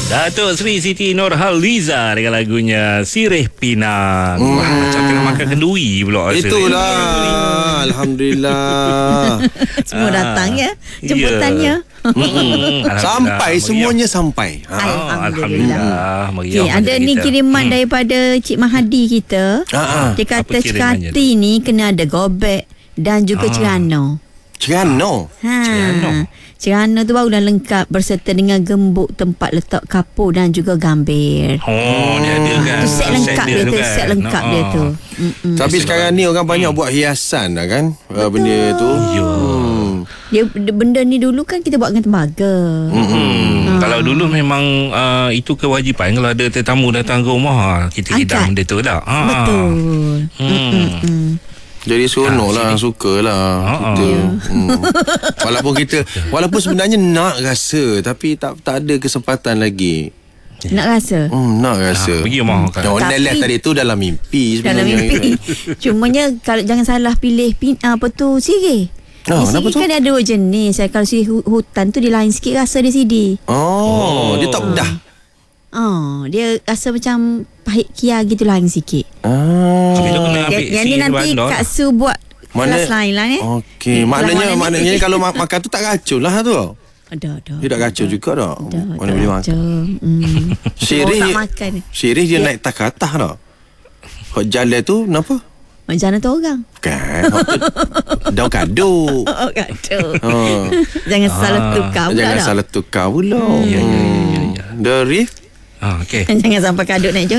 Datuk Seri Siti Nurhaliza dengan lagunya Sirih Pinang. Wah, macam tengah makan kenduri pula. Itulah. Alhamdulillah. Semua datang ya jemputannya. Sampai semuanya sampai. Alhamdulillah. Meriah Ada ni kiriman daripada Cik Mahadi kita. Dia kata Cekati ni kena ada gobek dan juga cerano. Cerano. Cerano tu baru dah lengkap berserta dengan gembuk, tempat letak kapur dan juga gambir. Dia ada kan. Tu set lengkap dia tu, set lengkap dia tu. Tapi sekarang ni orang banyak buat hiasan dah kan. Benda tu. Dia benda ni dulu kan kita buat dengan tembaga. Kalau dulu memang itu kewajipan. Kalau ada tetamu datang ke rumah, kita hidang benda tu dah. Betul. Jadi seronok lah, sukalah kita. Walaupun sebenarnya nak rasa, tapi tak ada kesempatan lagi. Nak rasa? Nak rasa. Pergi rumah makan. Online tadi tu dalam mimpi Dalam sebenarnya. mimpi. Cumanya kalau jangan salah pilih sirih. Sirih kan ada dua jenis. Kalau sirih hutan tu dia lain sikit rasa dia sidi. Dia tak pedah. Dia rasa macam pahit kia gitu lain sikit. Yang ni nanti Kak Su buat kelas lain lah ni. Okey, maknanya kalau makan tu tak racun lah tu. Ada. Dia tak racun juga tak? Mana boleh makan. Sirih dia naik takatah tak? Hot jalan tu kenapa? Macam mana tu orang? Kan. Daun kaduk. Kaduk. Jangan salah tukar pula. Jangan salah tukar pula. Ya. The Reef. Okey. Jangan sampai kaduk naik